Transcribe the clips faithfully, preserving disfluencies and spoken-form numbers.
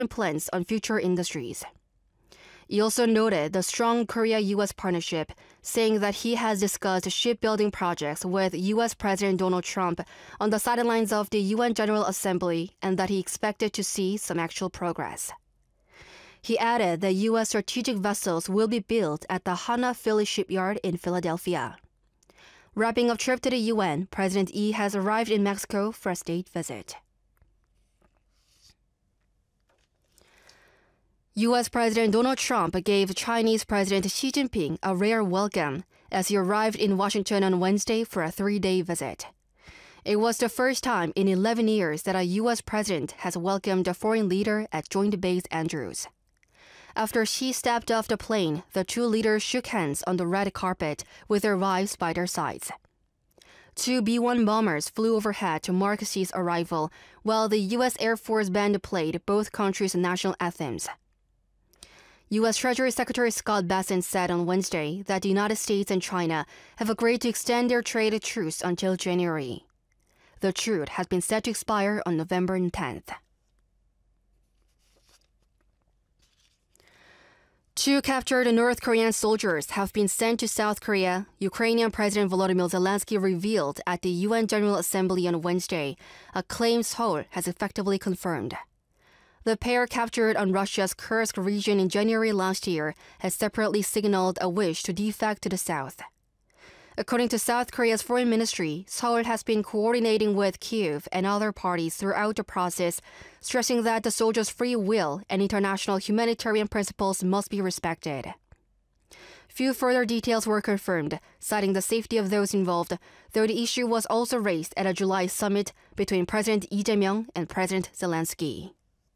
plans on future industries. He also noted the strong Korea-U S partnership, saying that he has discussed shipbuilding projects with U S President Donald Trump on the sidelines of the U N General Assembly and that he expected to see some actual progress. He added that U S strategic vessels will be built at the Hanna Philly Shipyard in Philadelphia. Wrapping up trip to the U N, President Lee has arrived in Mexico for a state visit. U S President Donald Trump gave Chinese President Xi Jinping a rare welcome as he arrived in Washington on Wednesday for a three-day visit. It was the first time in eleven years that a U S president has welcomed a foreign leader at Joint Base Andrews. After Xi stepped off the plane, the two leaders shook hands on the red carpet with their wives by their sides. Two B one bombers flew overhead to mark Xi's arrival, while the U S Air Force Band played both countries' national anthems. U S Treasury Secretary Scott Bessent said on Wednesday that the United States and China have agreed to extend their trade truce until January. The truce has been set to expire on November tenth. Two captured North Korean soldiers have been sent to South Korea, Ukrainian President Volodymyr Zelensky revealed at the U N General Assembly on Wednesday, a claim Seoul has effectively confirmed. The pair captured on Russia's Kursk region in January last year has separately signaled a wish to defect to the south. According to South Korea's foreign ministry, Seoul has been coordinating with Kyiv and other parties throughout the process, stressing that the soldiers' free will and international humanitarian principles must be respected. Few further details were confirmed, citing the safety of those involved, though the issue was also raised at a July summit between President Lee Jae-myung and President Zelensky.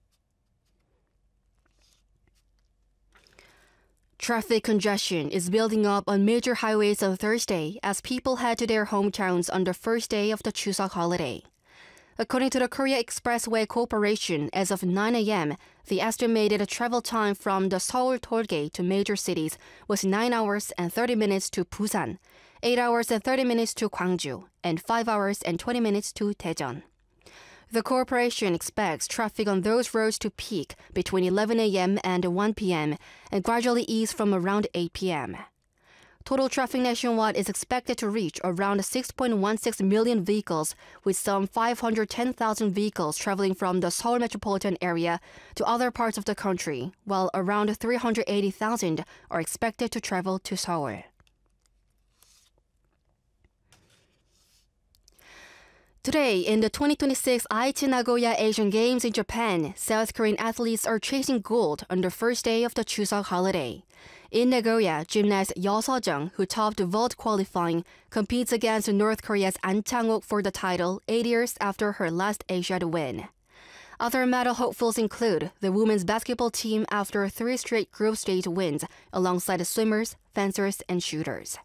Traffic congestion is building up on major highways on Thursday as people head to their hometowns on the first day of the Chuseok holiday. According to the Korea Expressway Corporation, as of nine a.m., the estimated travel time from the Seoul tollgate to major cities was nine hours and thirty minutes to Busan, eight hours and thirty minutes to Gwangju, and five hours and twenty minutes to Daejeon. The corporation expects traffic on those roads to peak between eleven a.m. and one p.m. and gradually ease from around eight p.m. Total traffic nationwide is expected to reach around six point one six million vehicles, with some five hundred ten thousand vehicles traveling from the Seoul metropolitan area to other parts of the country, while around three hundred eighty thousand are expected to travel to Seoul. Today, in the twenty twenty-six Aichi Nagoya Asian Games in Japan, South Korean athletes are chasing gold on the first day of the Chuseok holiday. In Nagoya, gymnast Yeo Seo-jung, who topped vault qualifying, competes against North Korea's An Chang-ok for the title eight years after her last Asiad win. Other medal hopefuls include the women's basketball team after three straight group stage wins, alongside the swimmers, fencers, and shooters.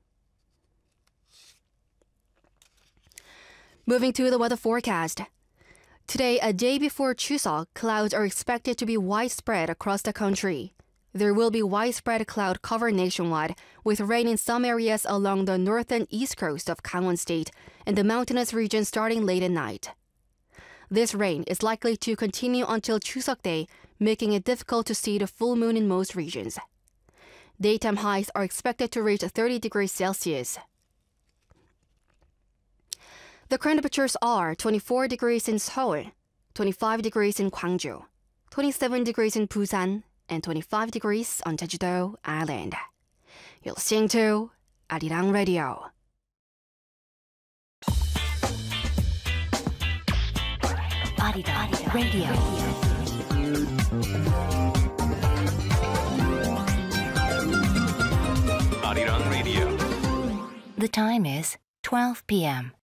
Moving to the weather forecast. Today, a day before Chuseok, clouds are expected to be widespread across the country. There will be widespread cloud cover nationwide, with rain in some areas along the north and east coast of Gangwon State and the mountainous region starting late at night. This rain is likely to continue until Chuseok Day, making it difficult to see the full moon in most regions. Daytime highs are expected to reach thirty degrees Celsius. The current temperatures are twenty-four degrees in Seoul, twenty-five degrees in Gwangju, twenty-seven degrees in Busan, and twenty-five degrees on Jeju-do Island. You're listening to Arirang Radio. Arirang Radio. Arirang Radio. The time is twelve p.m.